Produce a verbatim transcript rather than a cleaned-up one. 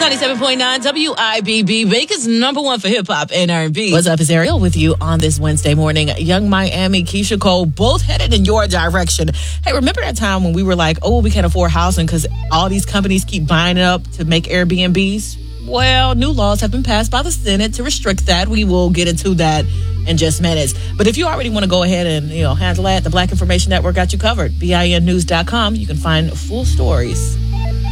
ninety-seven point nine W I B B, Bacon's number one for hip-hop and R and B. What's up, it's Ariel with you on this Wednesday morning. Young Miami, Keisha Cole, both headed in your direction. Hey, remember that time when we were like, oh, we can't afford housing because all these companies keep buying it up to make Airbnbs? Well, new laws have been passed by the Senate to restrict that. We will get into that in just minutes. But if you already want to go ahead and, you know, handle that, the Black Information Network got you covered. B I N news dot com. You can find full stories.